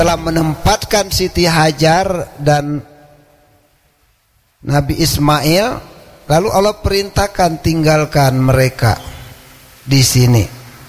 telah menempatkan Siti Hajar dan Nabi Ismail, lalu Allah perintahkan tinggalkan mereka di sini.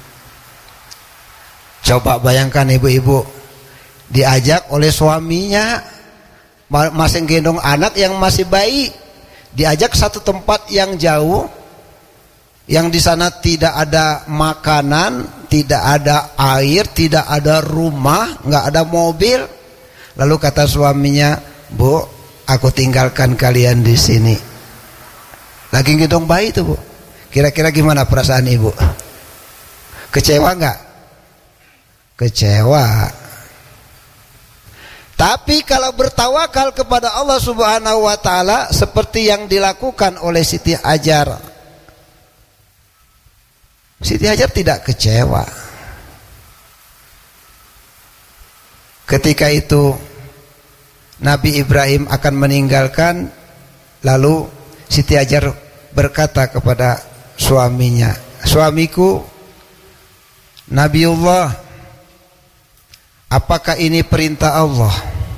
Coba bayangkan ibu-ibu, diajak oleh suaminya, masih gendong anak yang masih bayi, diajak satu tempat yang jauh, yang di sana tidak ada makanan, tidak ada air, tidak ada rumah, nggak ada mobil. Lalu kata suaminya, "Bu, aku tinggalkan kalian di sini." Lagi gendong bayi itu, Bu. Kira-kira gimana perasaan ibu? Kecewa nggak? Kecewa. Tapi kalau bertawakal kepada Allah Subhanahu wa taala seperti yang dilakukan oleh Siti Hajar, Siti Hajar tidak kecewa. Ketika itu Nabi Ibrahim akan meninggalkan, lalu Siti Hajar berkata kepada suaminya, "Suamiku, Nabiullah, apakah ini perintah Allah?"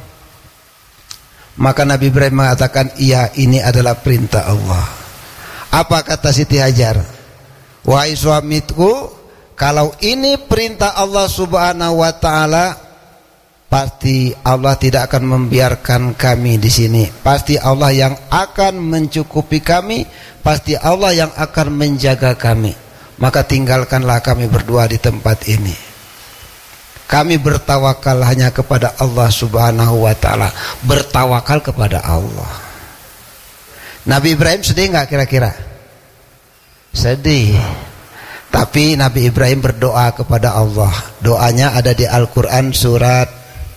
Maka Nabi Ibrahim mengatakan, "Iya, ini adalah perintah Allah." Apa kata Siti Hajar? "Wahai suamiku, kalau ini perintah Allah Subhanahu wa taala, pasti Allah tidak akan membiarkan kami di sini. Pasti Allah yang akan mencukupi kami, pasti Allah yang akan menjaga kami. Maka tinggalkanlah kami berdua di tempat ini. Kami bertawakal hanya kepada Allah Subhanahu wa taala." Bertawakal kepada Allah. Nabi Ibrahim sedih enggak kira-kira? Sedih. Tapi Nabi Ibrahim berdoa kepada Allah. Doanya ada di Al-Quran, surat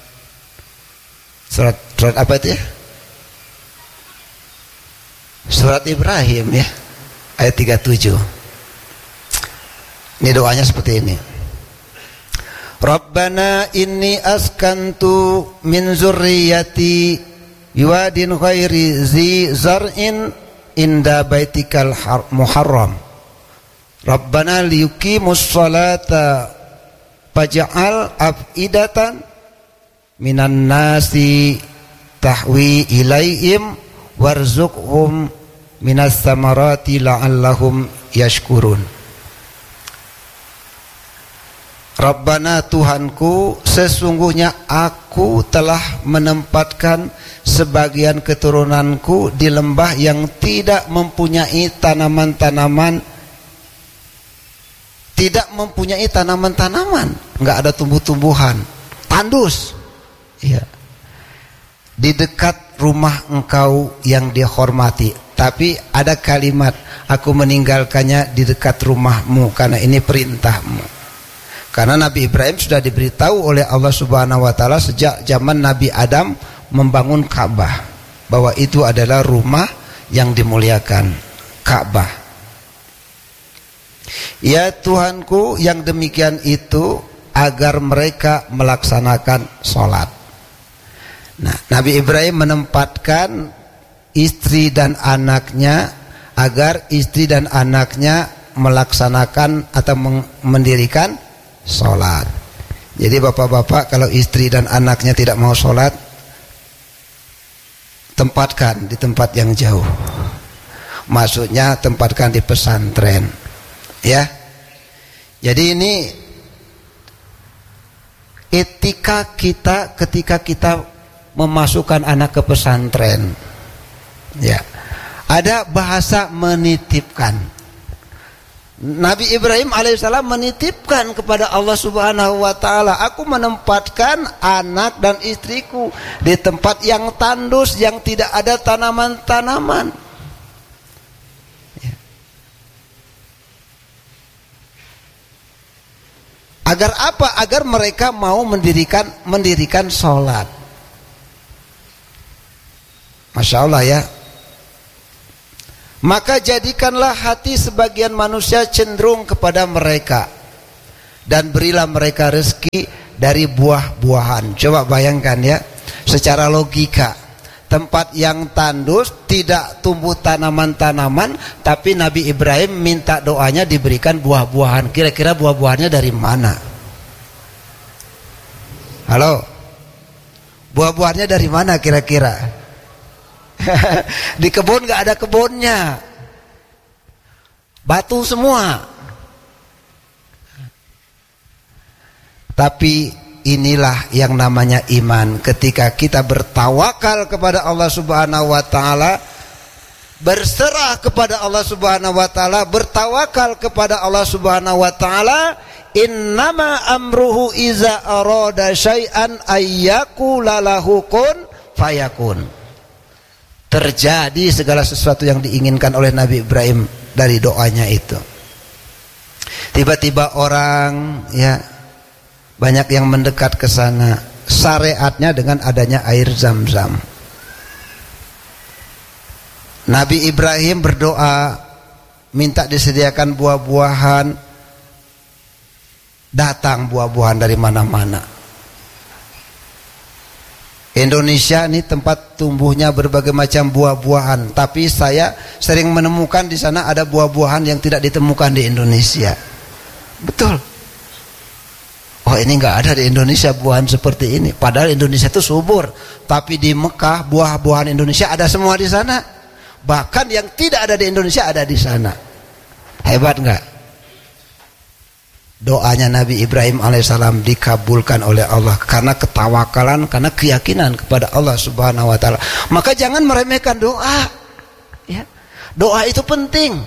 apa itu ya? Surat Ibrahim ya, ayat 37. Ini doanya seperti ini. Rabbana inni askantu min zurriyati biwadin ghairi zi zar'in inda baitikal muharram. Rabbana liyuqimus sholata faj'al af'idatan minan nasi tahwi ilaihim warzuqhum minas samarati la'allahum yashkurun. Rabbana, Tuhanku, sesungguhnya aku telah menempatkan sebagian keturunanku di lembah yang tidak mempunyai tanaman-tanaman, nggak ada tumbuh-tumbuhan, tandus. Ya. Di dekat rumah engkau yang dihormati. Tapi ada kalimat, aku meninggalkannya di dekat rumahmu karena ini perintahmu. Karena Nabi Ibrahim sudah diberitahu oleh Allah Subhanahu wa taala sejak zaman Nabi Adam membangun Ka'bah, bahwa itu adalah rumah yang dimuliakan, Ka'bah. Ya Tuhanku, yang demikian itu agar mereka melaksanakan sholat. Nah, Nabi Ibrahim menempatkan istri dan anaknya agar istri dan anaknya melaksanakan atau mendirikan sholat. Jadi bapak-bapak, kalau istri dan anaknya tidak mau sholat, tempatkan di tempat yang jauh. Maksudnya tempatkan di pesantren. Ya. Jadi ini etika kita ketika kita memasukkan anak ke pesantren. Ya. Ada bahasa menitipkan. Nabi Ibrahim alaihissalam menitipkan kepada Allah Subhanahu wa taala, aku menempatkan anak dan istriku di tempat yang tandus, yang tidak ada tanaman-tanaman. Ya. Agar apa? Agar mereka mau mendirikan sholat. Masya Allah ya. Maka jadikanlah hati sebagian manusia cenderung kepada mereka, dan berilah mereka rezeki dari buah-buahan. Coba bayangkan ya, secara logika, tempat yang tandus, tidak tumbuh tanaman-tanaman, tapi Nabi Ibrahim minta doanya diberikan buah-buahan. Kira-kira buah-buahannya dari mana? Halo? Buah-buahnya dari mana kira-kira? Di kebun nggak ada kebunnya, batu semua. Tapi inilah yang namanya iman. Ketika kita bertawakal kepada Allah Subhanahu wa taala, berserah kepada Allah Subhanahu wa taala, bertawakal kepada Allah Subhanahu wa taala, innama amruhu iza arada syai'an ayyakula lahu kun fayakun. Terjadi segala sesuatu yang diinginkan oleh Nabi Ibrahim dari doanya itu. Tiba-tiba orang ya banyak yang mendekat ke sana. Syariatnya dengan adanya air Zam-Zam. Nabi Ibrahim berdoa minta disediakan buah-buahan, datang buah-buahan dari mana-mana. Indonesia ini tempat tumbuhnya berbagai macam buah-buahan, tapi saya sering menemukan di sana ada buah-buahan yang tidak ditemukan di Indonesia. Betul. Oh, ini nggak ada di Indonesia buahan seperti ini. Padahal Indonesia itu subur, tapi di Mekah buah-buahan Indonesia ada semua di sana. Bahkan yang tidak ada di Indonesia ada di sana. Hebat nggak? Doanya Nabi Ibrahim alaihissalam dikabulkan oleh Allah karena ketawakalan, karena keyakinan kepada Allah Subhanahu wa taala. Maka jangan meremehkan doa. Ya. Doa itu penting.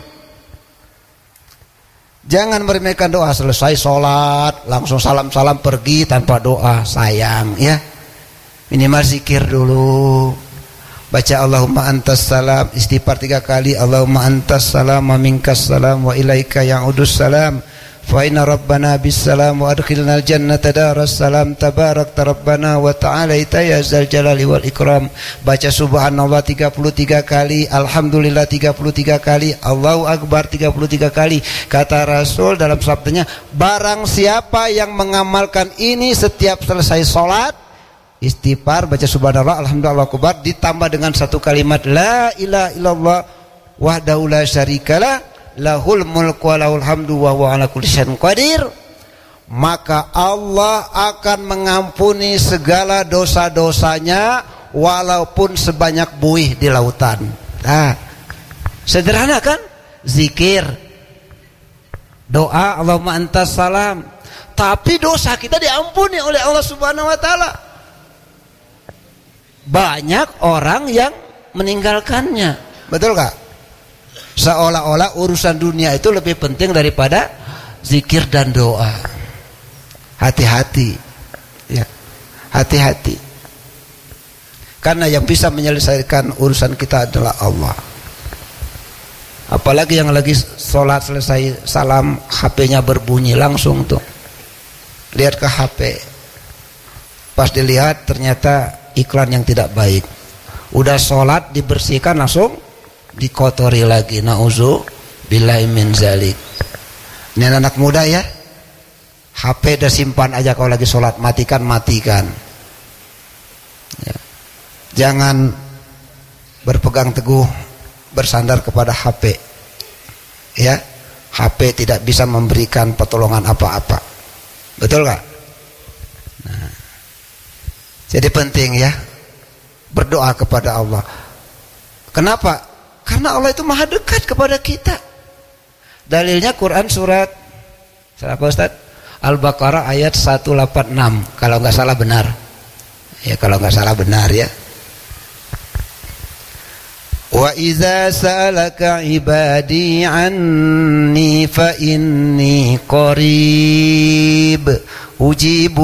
Jangan meremehkan doa. Selesai sholat langsung salam-salam pergi tanpa doa, sayang ya. Minimal zikir dulu. Baca Allahumma antas salam, istighfar 3 kali. Allahumma antas salam wa minkas salam wa ilaika ya'udus salam. Fa inna rabbana bisalam wa adkhilnal jannata daras salam tabarakta rabbana wa ta'ala ya zal jalali wal ikram. Baca subhanallah 33 kali, alhamdulillah 33 kali, Allahu akbar 33 kali. Kata Rasul dalam sabdanya, barang siapa yang mengamalkan ini setiap selesai salat, istighfar, baca subhanallah, alhamdulillah, Allahu akbar, ditambah dengan satu kalimat la ilaha illallah wahdahu la syarikalah lahul mulku wa lahul hamdu wa huwa ala kulli syai'in qadir, maka Allah akan mengampuni segala dosa-dosanya walaupun sebanyak buih di lautan. Nah, sederhana kan? Zikir, doa, Allahumma antas salam, tapi dosa kita diampuni oleh Allah Subhanahu wa taala. Banyak orang yang meninggalkannya. Betul gak? Seolah-olah urusan dunia itu lebih penting daripada zikir dan doa. Hati-hati ya. Hati-hati. Karena yang bisa menyelesaikan urusan kita adalah Allah. Apalagi yang lagi sholat selesai salam, HP-nya berbunyi langsung tuh. Lihat ke HP. Pas dilihat ternyata iklan yang tidak baik. Udah sholat dibersihkan langsung dikotori lagi. Nauzubillahi min zalik. Ini anak muda ya, HP udah simpan aja kalau lagi sholat, matikan ya. Jangan berpegang teguh bersandar kepada HP ya. HP tidak bisa memberikan pertolongan apa-apa. Betul gak? Nah, jadi penting ya berdoa kepada Allah. Kenapa? Karena Allah itu maha dekat kepada kita. Dalilnya Quran surat apa Ustaz? Al-Baqarah ayat 186 kalau nggak salah benar. Ya kalau nggak salah benar ya. Wa idza sa'alaka ibadi anni fa inni qarib ujibu